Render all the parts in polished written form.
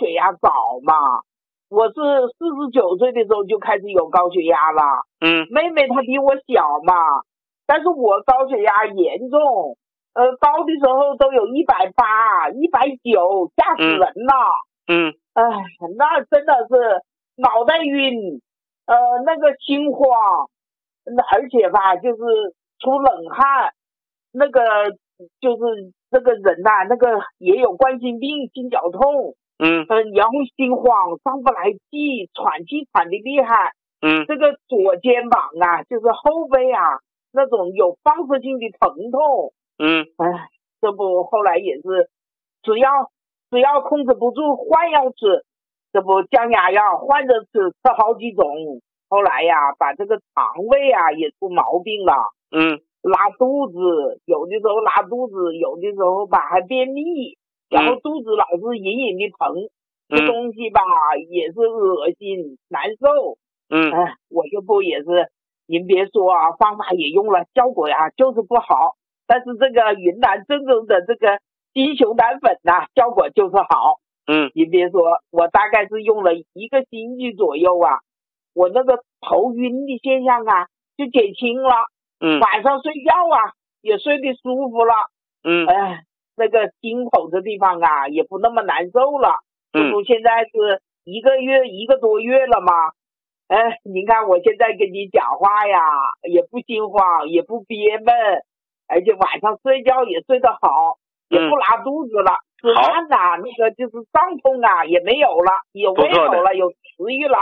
血压早嘛，我是49岁的时候就开始有高血压了。妹妹她比我小嘛，但是我高血压严重，高的时候都有180、190，吓死人了。那真的是脑袋晕，那个心慌，而且吧，就是出冷汗，那个就是这个人呐，那个也有冠心病、心绞痛，然后心慌，上不来气，喘气喘的厉害，这个左肩膀啊，就是后背啊，那种有放射性的疼痛，这不后来也是，只要控制不住，换药吃，这不降压药换着吃好几种，后来呀，把这个肠胃啊也出毛病了，拉肚子，有的时候拉肚子，有的时候吧还便秘，然后肚子老是隐隐的疼，这东西吧也是恶心难受。我这不也是，您别说啊，方法也用了，效果呀就是不好，但是这个云南正宗的这个金熊胆粉呐，效果就是好。您别说，我大概是用了1个星期左右啊，我那个头晕的现象啊就减轻了。晚上睡觉啊也睡得舒服了。那个心口这地方啊也不那么难受了。不现在是1个多月了嘛。您看我现在跟你讲话呀也不心慌，也不憋闷，而且晚上睡觉也睡得好，也不拉肚子了。吃饭呐，那个就是胀痛啊也没有了，有胃口了，有食欲了。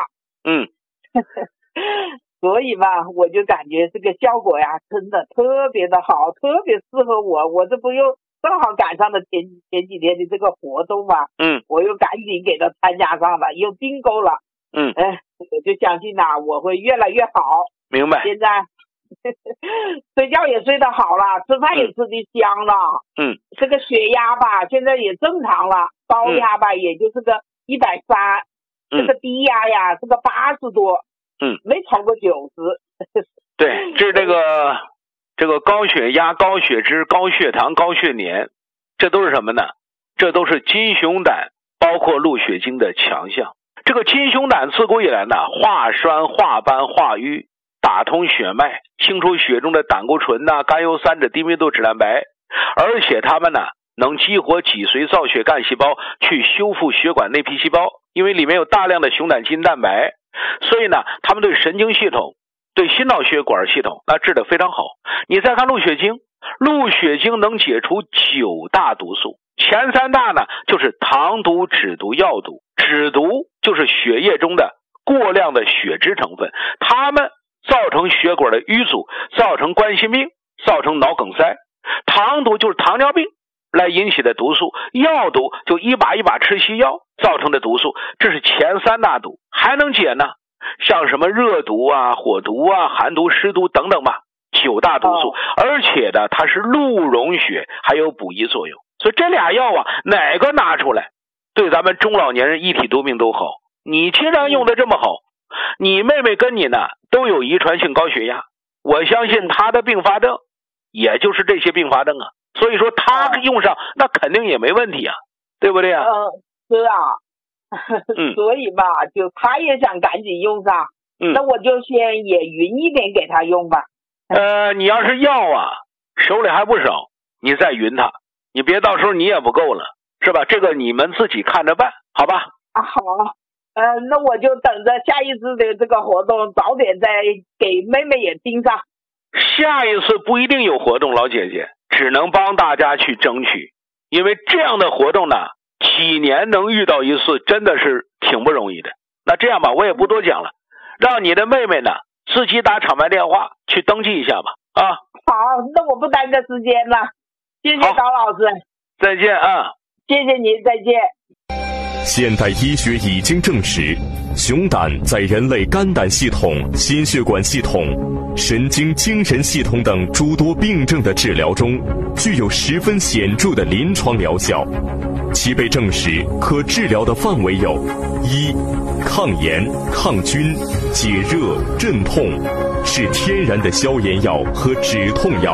所以嘛，我就感觉这个效果呀真的特别的好，特别适合我。我这不又正好赶上了前几天的这个活动嘛，我又赶紧给他参加上了，又订购了。我就相信呐，我会越来越好。 明白。 现在睡觉也睡得好了，吃饭也吃得香了。这个血压吧现在也正常了，高压吧也就是个130，这个低压呀是个80多，没超过90。 对，这个高血压、高血脂、高血糖、高血粘，这都是什么呢？这都是金熊胆包括鹿血精的强项。这个金熊胆自古以来呢，化栓、化斑、化瘀，打通血脉，清除血中的胆固醇呐、甘油三酯、低密度脂蛋白，而且它们呢能激活脊髓造血干细胞，去修复血管内皮细胞，因为里面有大量的熊胆基因蛋白，所以呢它们对神经系统、对心脑血管系统那治得非常好。你再看鹿血精，鹿血精能解除9大毒素，前3大呢就是糖毒、脂毒、药毒。脂毒就是血液中的过量的血脂成分，它们造成血管的淤阻，造成冠心病，造成脑梗塞。糖毒就是糖尿病来引起的毒素，药毒就一把一把吃西药造成的毒素，这是前3大毒。还能解呢，像什么热毒啊、火毒啊、寒毒、湿毒等等吧，9大毒素。而且呢它是鹿溶血，还有补益作用。所以这俩药啊，哪个拿出来对咱们中老年人一体多病都好。你既然用的这么好，你妹妹跟你呢都有遗传性高血压，我相信她的并发症也就是这些并发症啊，所以说她用上那肯定也没问题啊，对不对啊？ 是啊。所以吧就她也想赶紧用上，那我就先也匀一点给她用吧。 你要是药啊手里还不少，你再匀它，你别到时候你也不够了，是吧？这个你们自己看着办，好吧？ 好。那我就等着下一次的这个活动早点再给妹妹也盯上。 下一次不一定有活动，老姐姐只能帮大家去争取，因为这样的活动呢几年能遇到一次真的是挺不容易的。那这样吧，我也不多讲了，让你的妹妹呢自己打厂牌电话去登记一下吧。 好，那我不耽搁时间了，谢谢高老师。 再见啊。 谢谢您，再见。 现代医学已经证实，熊胆在人类肝胆系统、心血管系统、神经精神系统等诸多病症的治疗中具有十分显著的临床疗效。其被证实可治疗的范围有：一、抗炎、抗菌、解热、镇痛，是天然的消炎药和止痛药；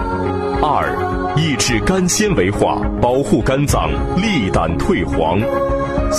二、抑制肝纤维化，保护肝脏，利胆退黄。